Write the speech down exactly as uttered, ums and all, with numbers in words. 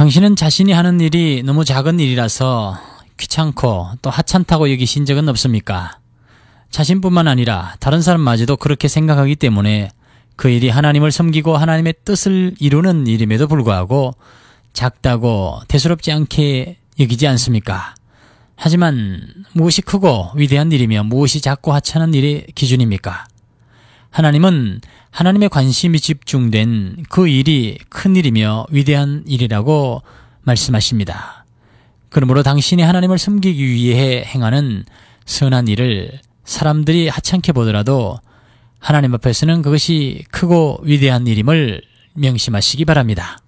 당신은 자신이 하는 일이 너무 작은 일이라서 귀찮고 또 하찮다고 여기신 적은 없습니까? 자신뿐만 아니라 다른 사람마저도 그렇게 생각하기 때문에 그 일이 하나님을 섬기고 하나님의 뜻을 이루는 일임에도 불구하고 작다고 대수롭지 않게 여기지 않습니까? 하지만 무엇이 크고 위대한 일이며 무엇이 작고 하찮은 일의 기준입니까? 하나님은 하나님의 관심이 집중된 그 일이 큰 일이며 위대한 일이라고 말씀하십니다. 그러므로 당신이 하나님을 섬기기 위해 행하는 선한 일을 사람들이 하찮게 보더라도 하나님 앞에서는 그것이 크고 위대한 일임을 명심하시기 바랍니다.